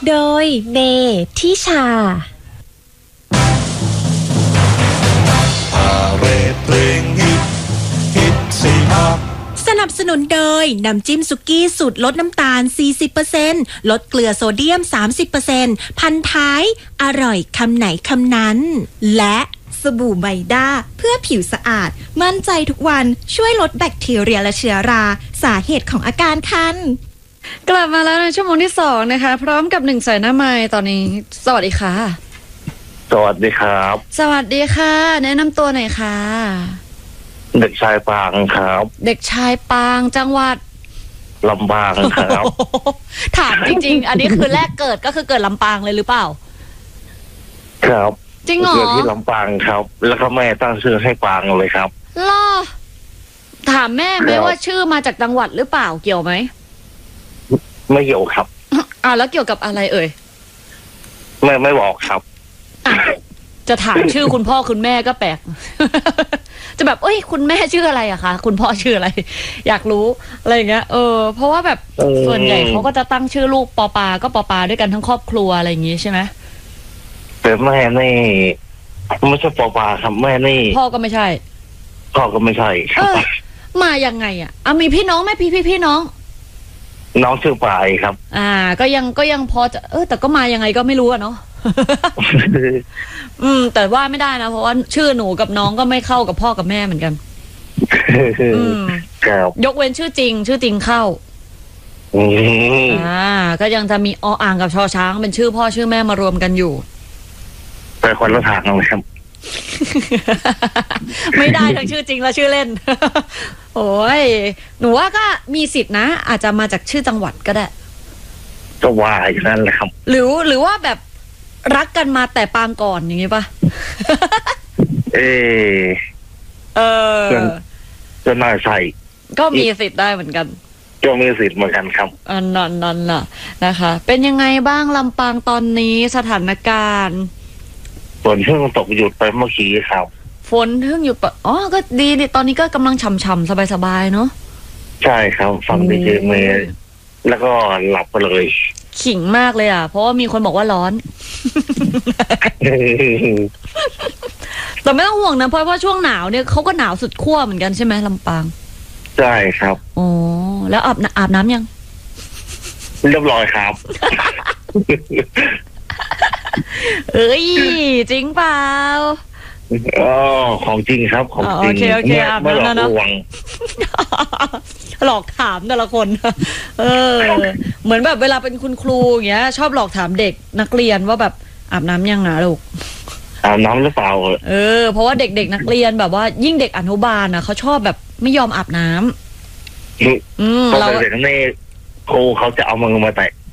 โดยเมทิชาสนับสนุนโดยน้ำจิ้มสุกี้สูตรลดน้ำตาล 40% ลดเกลือโซเดียม 30% พันท้ายอร่อยคำไหนคำนั้นและสบู่ไบด้าเพื่อผิวสะอาดมั่นใจทุกวันช่วยลดแบคทีเรียและเชื้อราสาเหตุของอาการคันกลับมาแล้วในชั่วโมงที่2นะคะพร้อมกับ1สายหน้าไมค์ตอนนี้สวัสดีค่ะสวัสดีครับสวัสดีค่ะแนะนำตัวหน่อยค่ะเด็กชายปางครับเด็กชายปางจังหวัดลำปางครับถามจริงๆอันนี้คือแรกเกิดก็คือเกิดลำปางเลยหรือเปล่าครับจริงเหรอเกิดที่ลำปางครับแล้วก็แม่ตั้งชื่อให้ปางเลยครับล่อถามแม่ไหมว่าชื่อมาจากจังหวัดหรือเปล่าเกี่ยวไหมไม่เกี่ยวครับแล้วเกี่ยวกับอะไรเอ่ยแม่ไม่บอกครับจะถามชื่อคุณพ่อคุณแม่ก็แปลกจะแบบคุณแม่ชื่ออะไรอะคะคุณพ่อชื่ออะไรอยากรู้อะไรอย่างเงี้ยเพราะว่าแบบส่วนใหญ่เขาก็จะตั้งชื่อลูกปอปาก็ปอปาด้วยกันทั้งครอบครัวอะไรอย่างงี้ใช่ไหมแต่แม่นี่ไม่ใช่ปอปาครับแม่นี่พ่อก็ไม่ใช่พ่อก็ไม่ใช่มายังไงอะมีพี่น้องไหมพี่น้องน้องชื่อปายครับก็ยังพอจะแต่ก็มายังไงก็ไม่รู้อะเนาะแต่ว่าไม่ได้นะเพราะว่าชื่อหนูกับน้องก็ไม่เข้ากับพ่อกับแม่เหมือนกันยกเว้นชื่อจริงเข้าก็ยังจะมีออ่างกับชอช้างเป็นชื่อพ่อชื่อแม่มารวมกันอยู่แต่คนละทางเลยครับไม่ได้ทั้งชื่อจริงและชื่อเล่นโอ้ยหนูว่าก็มีสิทธินะอาจจะมาจากชื่อจังหวัดก็ได้ก็ว่าอย่างนั้นแหละครับหรือว่าแบบรักกันมาแต่ปางก่อนอย่างงี้ป่ะจะน่าใช่ก็มีสิทธิ์ได้เหมือนกันก็มีสิทธิ์เหมือนกันครับนั่นน่ะนะคะเป็นยังไงบ้างลำปางตอนนี้สถานการณ์ฝนเพิ่งตกหยุดไปเมื่อกี้ครับฝนเพิ่งหยุดก็ดีตอนนี้ก็กำลังฉ่ำๆสบายๆเนาะใช่ครับฟังดีเจเมย์แล้วก็หลับไปเลยขิงมากเลยเพราะว่ามีคนบอกว่าร้อนแต่ไม่ต้องห่วงนะเพราะว่าช่วงหนาวเนี่ยเขาก็หนาวสุดขั้วเหมือนกันใช่ไหมลำปางใช่ครับแล้วอาบน้ำยังเรียบร้อยครับจริงเปล่าของจริงครับของจริงโอเคอาบน้ำแล้วนะหลอกถามแต่ละคนเหมือนแบบเวลาเป็นคุณครูอย่างเงี้ยชอบหลอกถามเด็กนักเรียนว่าแบบอาบน้ำยังนะลูกอาบน้ำหรือเปล่าเพราะว่าเด็กนักเรียนแบบว่ายิ่งเด็กอนุบาลเขาชอบแบบไม่ยอมอาบน้ำเราเด็กนี่ครูเขาจะเอามือมาแตะ